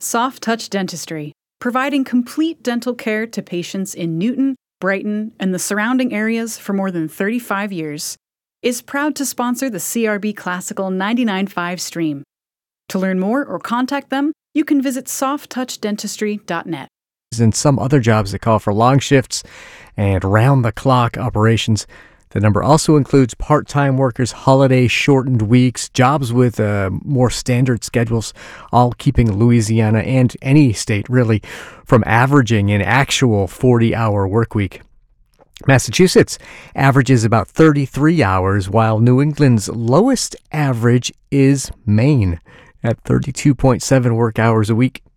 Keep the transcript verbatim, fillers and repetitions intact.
Soft Touch Dentistry, providing complete dental care to patients in Newton, Brighton, and the surrounding areas for more than thirty-five years, is proud to sponsor the C R B Classical ninety-nine point five stream. To learn more or contact them, you can visit soft touch dentistry dot net. And some other jobs that call for long shifts and round-the-clock operations. The number also includes part-time workers, holiday-shortened weeks, jobs with uh, more standard schedules, all keeping Louisiana and any state, really, from averaging an actual forty-hour work week. Massachusetts averages about thirty-three hours, while New England's lowest average is Maine at thirty-two point seven work hours a week.